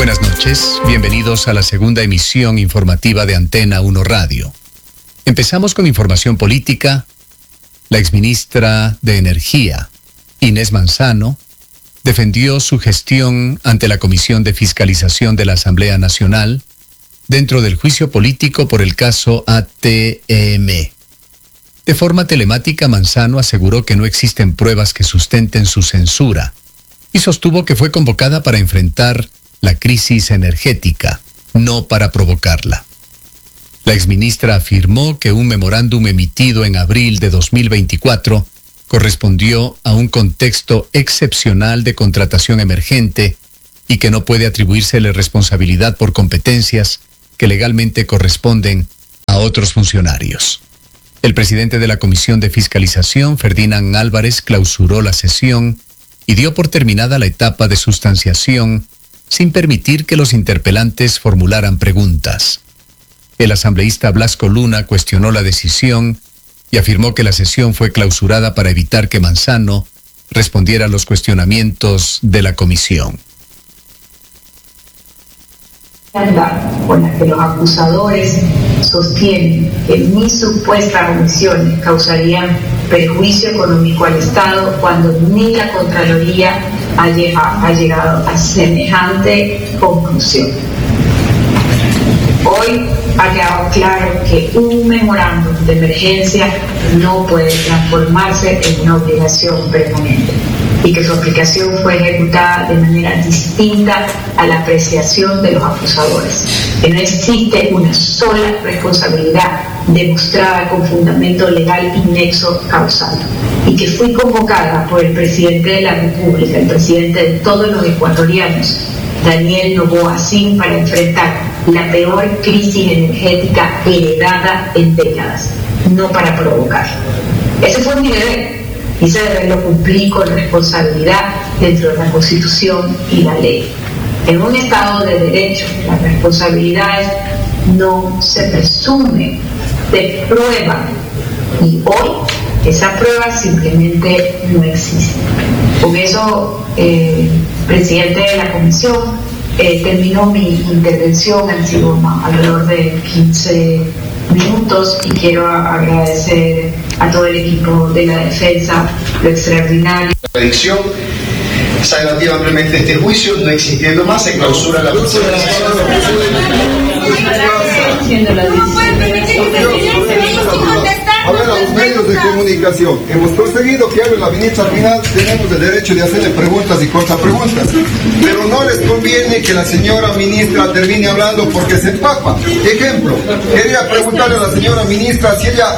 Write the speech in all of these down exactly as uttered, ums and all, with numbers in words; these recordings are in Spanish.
Buenas noches, bienvenidos a la segunda emisión informativa de Antena uno Radio. Empezamos con información política. La exministra de Energía, Inés Manzano, defendió su gestión ante la Comisión de Fiscalización de la Asamblea Nacional dentro del juicio político por el caso A T M. De forma telemática, Manzano aseguró que no existen pruebas que sustenten su censura y sostuvo que fue convocada para enfrentar la crisis energética, no para provocarla. La exministra afirmó que un memorándum emitido en abril de dos mil veinticuatro correspondió a un contexto excepcional de contratación emergente y que no puede atribuírsele responsabilidad por competencias que legalmente corresponden a otros funcionarios. El presidente de la Comisión de Fiscalización, Ferdinand Álvarez, clausuró la sesión y dio por terminada la etapa de sustanciación sin permitir que los interpelantes formularan preguntas. El asambleísta Blasco Luna cuestionó la decisión y afirmó que la sesión fue clausurada para evitar que Manzano respondiera a los cuestionamientos de la comisión. Con la que los acusadores sostienen que mis supuestas omisiones causarían perjuicio económico al Estado cuando ni la Contraloría ha llegado, ha llegado a semejante conclusión. Hoy ha quedado claro que un memorándum de emergencia no puede transformarse en una obligación permanente y que su aplicación fue ejecutada de manera distinta a la apreciación de los acusadores, que no existe una sola responsabilidad demostrada con fundamento legal y nexo causal, y que fui convocada por el presidente de la República, el presidente de todos los ecuatorianos, Daniel Noboa Sin, para enfrentar la peor crisis energética heredada en décadas, no para provocar. Ese fue mi deber y ese deber lo cumplí con responsabilidad dentro de la Constitución y la ley. En un Estado de Derecho, las responsabilidades no se presumen, se prueban, y hoy esa prueba simplemente no existe. Con eso, eh, presidente de la Comisión, Eh, terminó mi intervención, han sido alrededor de quince minutos, y quiero agradecer a todo el equipo de la defensa lo extraordinario. La adicción se debatía ampliamente este juicio, no existiendo más, se clausura la A ver, a los medios de comunicación, hemos conseguido que hable la ministra final, tenemos el derecho de hacerle preguntas y contrapreguntas, pero no les conviene que la señora ministra termine hablando porque se empapa. Ejemplo, quería preguntarle a la señora ministra si ella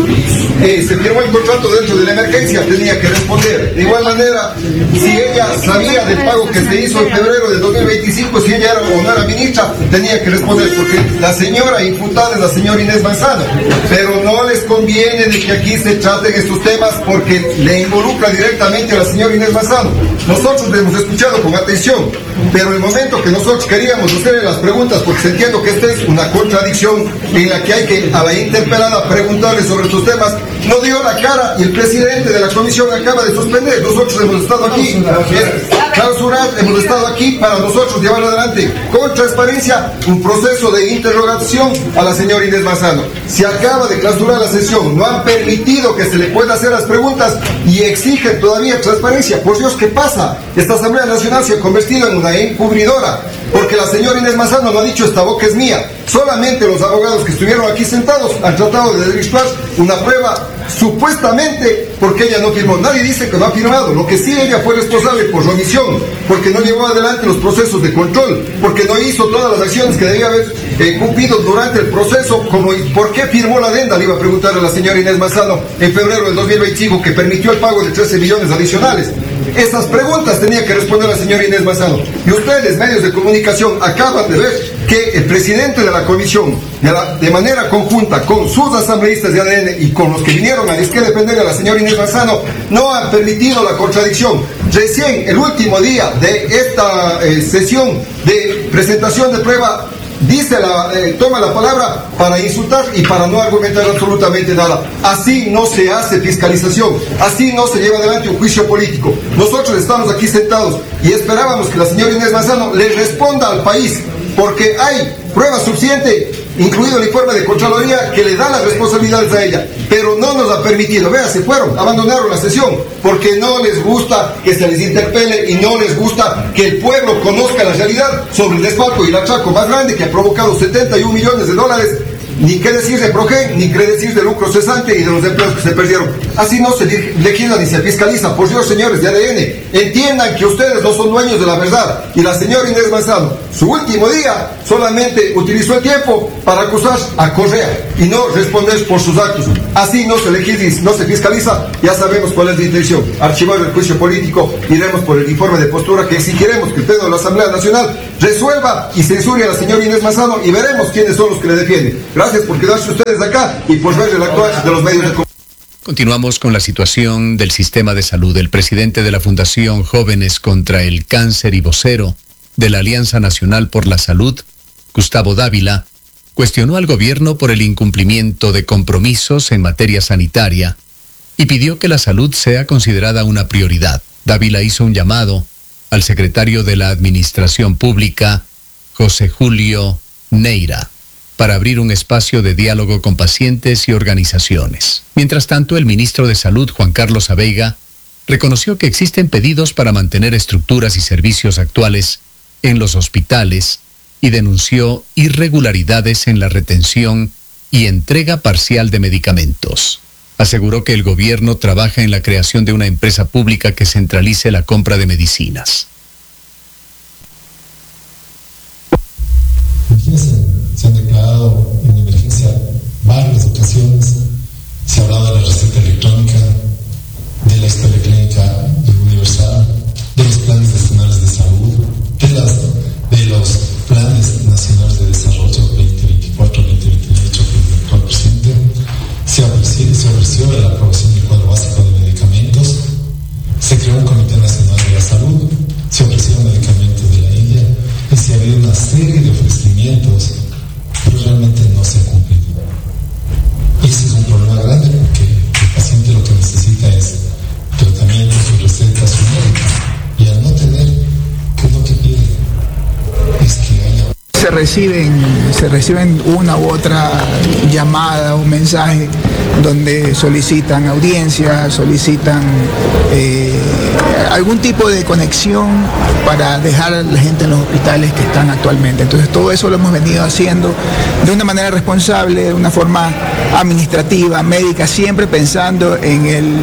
eh, se firmó el contrato dentro de la emergencia, tenía que responder. De igual manera, si ella sabía del pago que se hizo en febrero de dos mil veinticinco, si ella era o no era ministra, tenía que responder, porque la señora imputada es la señora Inés Manzano, pero no les conviene de que aquí se traten estos temas porque le involucra directamente a la señora Inés Manzano. Nosotros le hemos escuchado con atención, pero el momento que nosotros queríamos hacerle las preguntas, porque entiendo que esta es una contradicción en la que hay que a la interpelada preguntarle sobre estos temas, no dio la cara y el presidente de la comisión acaba de suspender. Nosotros hemos estado aquí, clausurar, hemos estado aquí para nosotros llevar adelante con transparencia un proceso de interrogación a la señora Inés Manzano. Se acaba de clausurar la sesión, no han permitido que se le pueda hacer las preguntas y exigen todavía transparencia. Por Dios, ¿qué pasa? Esta Asamblea Nacional se ha convertido en una encubridora, porque la señora Inés Manzano no ha dicho esta boca es mía. Solamente los abogados que estuvieron aquí sentados han tratado de desvirtuar una prueba supuestamente porque ella no firmó. Nadie dice que no ha firmado. Lo que sí, ella fue responsable por su omisión, porque no llevó adelante los procesos de control, porque no hizo todas las acciones que debía haber eh, cumplido durante el proceso. Como, ¿por qué firmó la adenda? Le iba a preguntar a la señora Inés Manzano en febrero del dos mil veinticinco, que permitió el pago de trece millones adicionales. Esas preguntas tenía que responder la señora Inés Manzano. Y ustedes, medios de comunicación, acaban de ver que el presidente de la comisión, de, la, de manera conjunta con sus asambleístas de A D N y con los que vinieron a disque defender a la señora Inés Manzano, no han permitido la contradicción. Recién, el último día de esta eh, sesión de presentación de prueba, dice la, eh, toma la palabra para insultar y para no argumentar absolutamente nada. Así no se hace fiscalización, así no se lleva adelante un juicio político. Nosotros estamos aquí sentados y esperábamos que la señora Inés Manzano le responda al país, porque hay prueba suficiente, incluido el informe de Contraloría, que le da las responsabilidades a ella, pero no nos ha permitido. Vea, se fueron, abandonaron la sesión, porque no les gusta que se les interpele y no les gusta que el pueblo conozca la realidad sobre el desfalco y el atraco más grande que ha provocado setenta y un millones de dólares. Ni qué decir de Progen, ni qué decir de lucro cesante y de los empleos que se perdieron. Así no se legisla ni se fiscaliza. Por Dios, señores de A D N, entiendan que ustedes no son dueños de la verdad. Y la señora Inés Manzano, su último día, solamente utilizó el tiempo para acusar a Correa y no responder por sus actos. Así no se legisla, no se fiscaliza. Ya sabemos cuál es la intención. Archivar el juicio político, iremos por el informe de postura que si queremos que el Pleno de la Asamblea Nacional resuelva y censure a la señora Inés Manzano y veremos quiénes son los que le defienden. Gracias por quedarse ustedes acá y por ver el actuar de los medios de comunicación. Continuamos con la situación del sistema de salud. El presidente de la Fundación Jóvenes contra el Cáncer y vocero de la Alianza Nacional por la Salud, Gustavo Dávila, cuestionó al gobierno por el incumplimiento de compromisos en materia sanitaria y pidió que la salud sea considerada una prioridad. Dávila hizo un llamado al secretario de la Administración Pública, José Julio Neira, para abrir un espacio de diálogo con pacientes y organizaciones. Mientras tanto, el ministro de Salud, Juan Carlos Abeiga, reconoció que existen pedidos para mantener estructuras y servicios actuales en los hospitales y denunció irregularidades en la retención y entrega parcial de medicamentos. Aseguró que el gobierno trabaja en la creación de una empresa pública que centralice la compra de medicinas. Se han declarado en emergencia varias ocasiones. Se ha hablado de la receta electrónica, de la historia clínica universal, de los planes nacionales de salud, de, las, de los planes nacionales de desarrollo veinte veinticuatro a veinte veintiocho que es el actual presidente. Se ofreció, se ofreció la aprobación del cuadro básico de medicamentos. Se creó un Comité Nacional de la Salud. Se ofrecieron medicamentos de la India y se abrió una serie de ofrecimientos, pero realmente no se ha cumplido. Y ese es un problema grande porque el paciente lo que necesita es tratamiento, su receta, su médico. Y al no tener, ¿qué es lo que pide? Es que haya... Se reciben, se reciben una u otra llamada o mensaje donde solicitan audiencia, solicitan eh, algún tipo de conexión para dejar a la gente en los hospitales que están actualmente. Entonces todo eso lo hemos venido haciendo de una manera responsable, de una forma administrativa, médica, siempre pensando en el,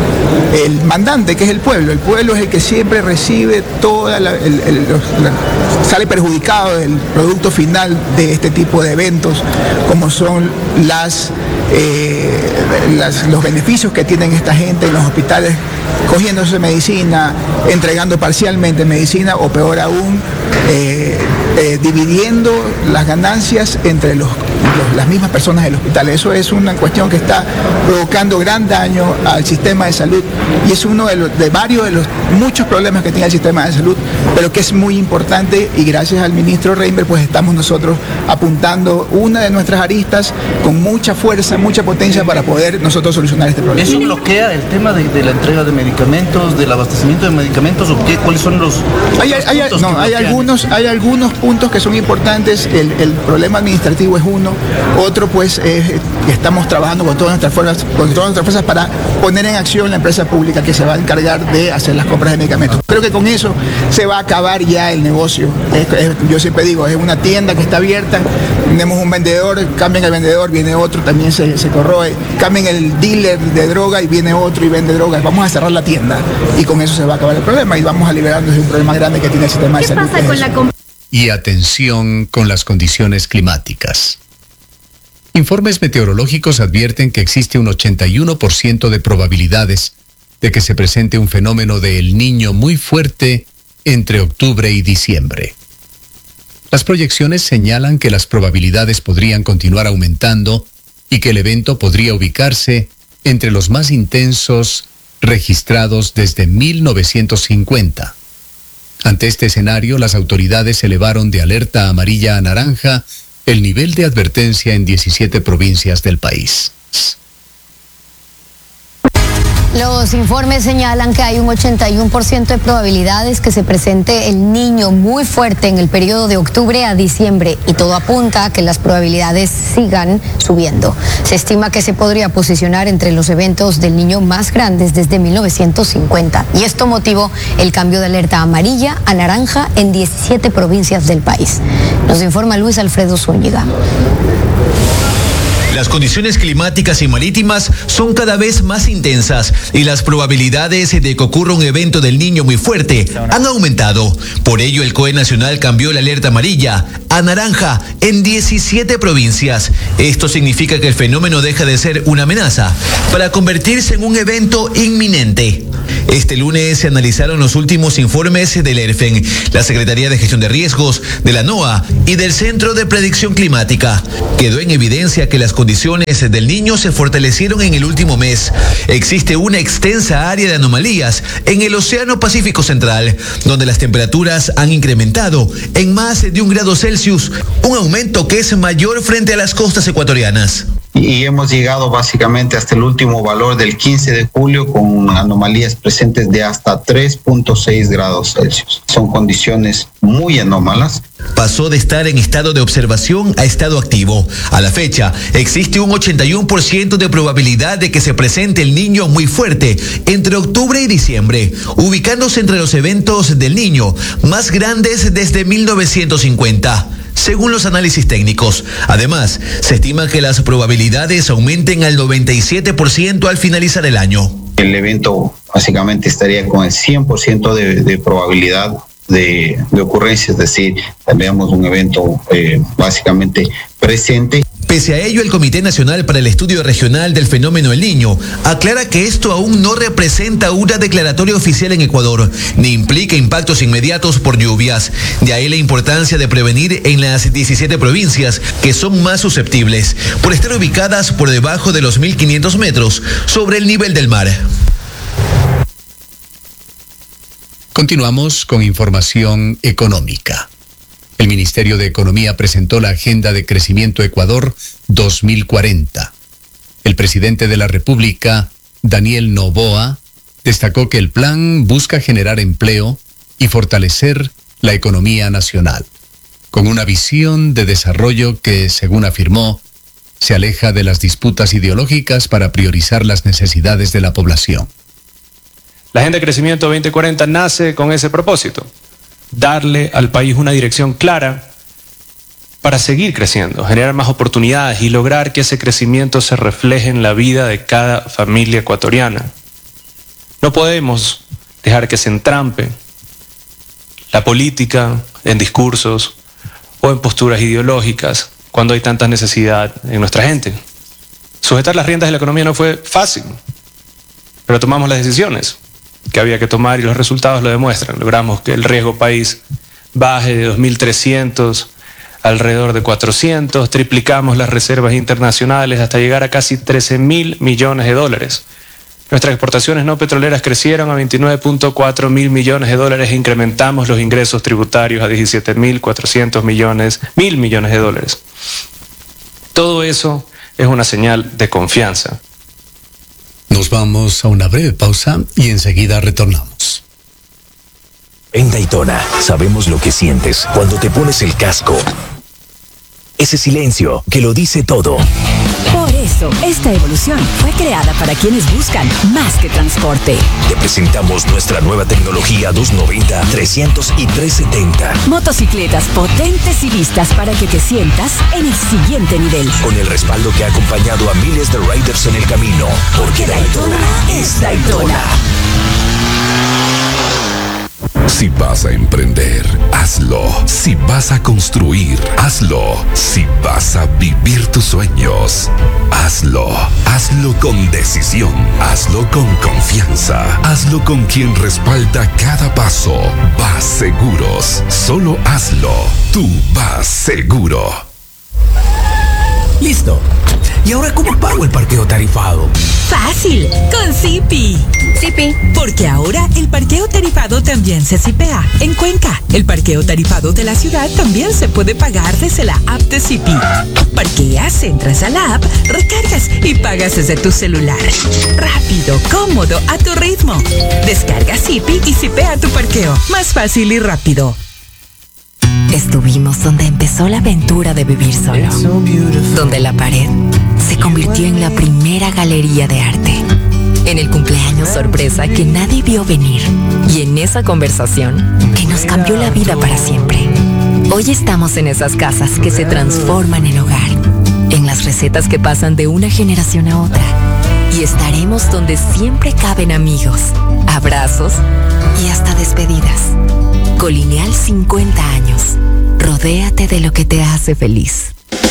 el mandante, que es el pueblo. El pueblo es el que siempre recibe toda la, el, el, la, sale perjudicado del producto final de este tipo de eventos, como son las, eh, las, los beneficios que tienen esta gente en los hospitales, cogiéndose medicina, entregando parcialmente medicina o peor aún, eh, eh, dividiendo las ganancias entre los, los, las mismas personas del hospital. Eso es una cuestión que está provocando gran daño al sistema de salud y es uno de, los, de varios de los muchos problemas que tiene el sistema de salud, pero que es muy importante y gracias al ministro Reinberg pues estamos nosotros apuntando una de nuestras aristas con mucha fuerza, mucha potencia para poder nosotros solucionar este problema. ¿Eso bloquea el tema de, de la entrega de medicamentos, del abastecimiento de medicamentos o qué, cuáles son los, hay, los hay, puntos no, hay algunos hay algunos puntos que son importantes. El, el problema administrativo es uno, otro pues es que estamos trabajando con todas nuestras fuerzas con todas nuestras fuerzas para poner en acción la empresa pública que se va a encargar de hacer las compras de medicamentos. Creo que con eso se va a acabar ya el negocio. Es, es, yo siempre digo, es una tienda que está abierta, tenemos un vendedor, cambian el vendedor, viene otro, también se, se corroe, cambian el dealer de droga y viene otro y vende drogas. Vamos a cerrar la tienda y con eso se va a acabar el problema y vamos a liberarnos de un problema grande que tiene el sistema de salud. ¿Qué pasa con la comp- Y atención con las condiciones climáticas. Informes meteorológicos advierten que existe un ochenta y uno por ciento de probabilidades de que se presente un fenómeno de El Niño muy fuerte entre octubre y diciembre. Las proyecciones señalan que las probabilidades podrían continuar aumentando y que el evento podría ubicarse entre los más intensos registrados desde mil novecientos cincuenta. Ante este escenario, las autoridades elevaron de alerta amarilla a naranja el nivel de advertencia en diecisiete provincias del país. Los informes señalan que hay un ochenta y uno por ciento de probabilidades que se presente el niño muy fuerte en el periodo de octubre a diciembre y todo apunta a que las probabilidades sigan subiendo. Se estima que se podría posicionar entre los eventos del niño más grandes desde mil novecientos cincuenta y esto motivó el cambio de alerta amarilla a naranja en diecisiete provincias del país. Nos informa Luis Alfredo Zúñiga. Las condiciones climáticas y marítimas son cada vez más intensas y las probabilidades de que ocurra un evento del niño muy fuerte han aumentado. Por ello, el C O E Nacional cambió la alerta amarilla a naranja en diecisiete provincias. Esto significa que el fenómeno deja de ser una amenaza para convertirse en un evento inminente. Este lunes se analizaron los últimos informes del ERFEN, la Secretaría de Gestión de Riesgos, de la NOAA y del Centro de Predicción Climática. Quedó en evidencia que las condiciones del niño se fortalecieron en el último mes. Existe una extensa área de anomalías en el Océano Pacífico Central, donde las temperaturas han incrementado en más de un grado Celsius, un aumento que es mayor frente a las costas ecuatorianas. Y hemos llegado básicamente hasta el último valor del quince de julio con anomalías presentes de hasta tres punto seis grados Celsius. Son condiciones muy anómalas. Pasó de estar en estado de observación a estado activo. A la fecha, existe un ochenta y uno por ciento de probabilidad de que se presente el niño muy fuerte entre octubre y diciembre, ubicándose entre los eventos del niño más grandes desde mil novecientos cincuenta. Según los análisis técnicos. Además, se estima que las probabilidades aumenten al noventa y siete por ciento al finalizar el año. El evento básicamente estaría con el cien por ciento de, de probabilidad de, de ocurrencia, es decir, tendríamos un evento eh, básicamente presente. Pese a ello, el Comité Nacional para el Estudio Regional del Fenómeno El Niño aclara que esto aún no representa una declaratoria oficial en Ecuador, ni implica impactos inmediatos por lluvias. De ahí la importancia de prevenir en las diecisiete provincias que son más susceptibles, por estar ubicadas por debajo de los mil quinientos metros sobre el nivel del mar. Continuamos con información económica. El Ministerio de Economía presentó la Agenda de Crecimiento Ecuador dos mil cuarenta. El presidente de la República, Daniel Noboa, destacó que el plan busca generar empleo y fortalecer la economía nacional, con una visión de desarrollo que, según afirmó, se aleja de las disputas ideológicas para priorizar las necesidades de la población. La Agenda de Crecimiento veinte cuarenta nace con ese propósito. Darle al país una dirección clara para seguir creciendo, generar más oportunidades y lograr que ese crecimiento se refleje en la vida de cada familia ecuatoriana. No podemos dejar que se entrampe la política en discursos o en posturas ideológicas cuando hay tanta necesidad en nuestra gente. Sujetar las riendas de la economía no fue fácil, pero tomamos las decisiones que había que tomar y los resultados lo demuestran. Logramos que el riesgo país baje de dos mil trescientos alrededor de cuatrocientos, triplicamos las reservas internacionales hasta llegar a casi trece mil millones de dólares. Nuestras exportaciones no petroleras crecieron a veintinueve punto cuatro mil millones de dólares e incrementamos los ingresos tributarios a diecisiete mil cuatrocientos millones, mil millones de dólares. Todo eso es una señal de confianza. Nos vamos a una breve pausa y enseguida retornamos. En Daytona sabemos lo que sientes cuando te pones el casco. Ese silencio que lo dice todo. Por eso, esta evolución fue creada para quienes buscan más que transporte. Te presentamos nuestra nueva tecnología doscientos noventa, trescientos y trescientos setenta. Motocicletas potentes y vistas para que te sientas en el siguiente nivel. Con el respaldo que ha acompañado a miles de riders en el camino. Porque Daytona es Daytona. Si vas a emprender, hazlo. Si vas a construir, hazlo. Si vas a vivir tus sueños, hazlo. Hazlo con decisión. Hazlo con confianza. Hazlo con quien respalda cada paso. Vas Seguros. Solo hazlo. Tú vas seguro. Listo. ¿Y ahora cómo pago el parqueo tarifado? Fácil, con Zipi. Zipi. Porque ahora el parqueo tarifado también se zipea en Cuenca. El parqueo tarifado de la ciudad también se puede pagar desde la app de Zipi. Parqueas, entras a la app, recargas y pagas desde tu celular. Rápido, cómodo, a tu ritmo. Descarga Zipi y zipea tu parqueo. Más fácil y rápido. Estuvimos donde empezó la aventura de vivir solo, donde la pared se convirtió en la primera galería de arte, en el cumpleaños sorpresa que nadie vio venir y en esa conversación que nos cambió la vida para siempre. Hoy estamos en esas casas que se transforman en hogar, en las recetas que pasan de una generación a otra, y estaremos donde siempre caben amigos, abrazos y hasta despedidas. Colineal cincuenta años. Rodéate de lo que te hace feliz.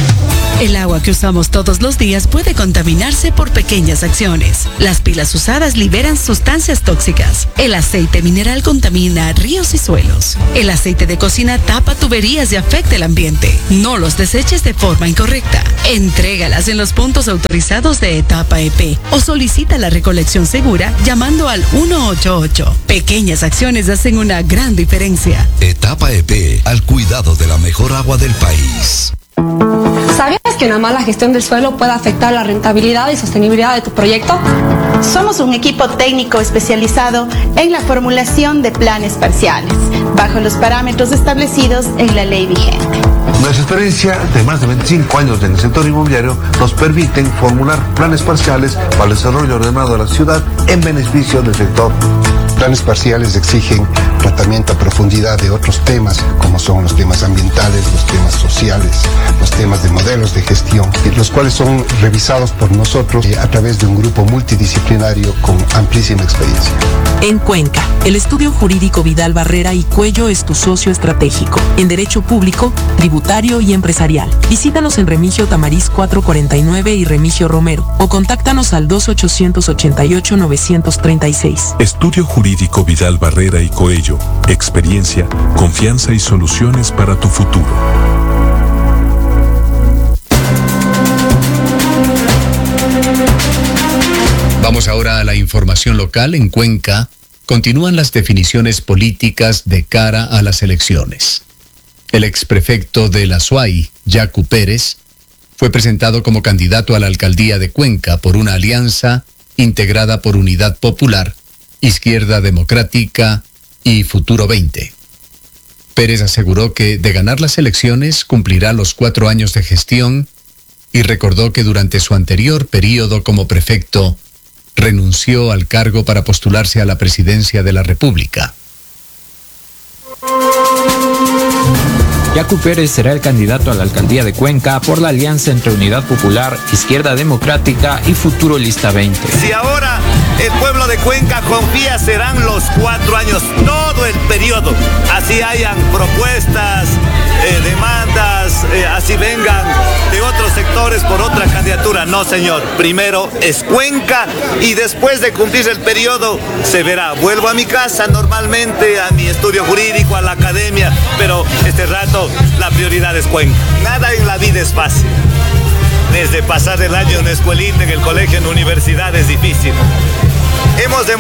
El agua que usamos todos los días puede contaminarse por pequeñas acciones. Las pilas usadas liberan sustancias tóxicas. El aceite mineral contamina ríos y suelos. El aceite de cocina tapa tuberías y afecta el ambiente. No los deseches de forma incorrecta. Entrégalas en los puntos autorizados de Etapa E P o solicita la recolección segura llamando al uno ocho ocho. Pequeñas acciones hacen una gran diferencia. Etapa E P, al cuidado de la mejor agua del país. ¿Sabías que una mala gestión del suelo puede afectar la rentabilidad y sostenibilidad de tu proyecto? Somos un equipo técnico especializado en la formulación de planes parciales, bajo los parámetros establecidos en la ley vigente. Nuestra experiencia de más de veinticinco años en el sector inmobiliario nos permiten formular planes parciales para el desarrollo ordenado de la ciudad en beneficio del sector. Planes parciales exigen tratamiento a profundidad de otros temas, como son los temas ambientales, los temas sociales, los temas de modelos de gestión, los cuales son revisados por nosotros a través de un grupo multidisciplinario con amplísima experiencia. En Cuenca, el estudio jurídico Vidal Barrera y Cuello es tu socio estratégico en derecho público, tributario y empresarial. Visítanos en Remigio Tamariz cuatrocientos cuarenta y nueve y Remigio Romero o contáctanos al dos ochocientos ochenta y ocho novecientos treinta y seis. Estudio Jurídico Vidal Barrera y Coello. Experiencia, confianza y soluciones para tu futuro. Vamos ahora a la información local. En Cuenca continúan las definiciones políticas de cara a las elecciones. El exprefecto de la S U A Y, Yacu Pérez, fue presentado como candidato a la alcaldía de Cuenca por una alianza integrada por Unidad Popular, Izquierda Democrática y Futuro veinte. Pérez aseguró que de ganar las elecciones cumplirá los cuatro años de gestión y recordó que durante su anterior periodo como prefecto renunció al cargo para postularse a la presidencia de la República. Yacu Pérez será el candidato a la alcaldía de Cuenca por la alianza entre Unidad Popular, Izquierda Democrática y Futuro Lista veinte. Si ahora el pueblo de Cuenca confía, serán los cuatro años, todo el periodo. Así hayan propuestas, eh, demandas, eh, así vengan de otros sectores por otra candidatura. No, señor. Primero es Cuenca y después de cumplir el periodo se verá. Vuelvo a mi casa normalmente, a mi estudio jurídico, a la academia, pero este rato la prioridad es Cuenca. Nada en la vida es fácil. Desde pasar el año en la escuelita, en el colegio, en la universidad es difícil. Hemos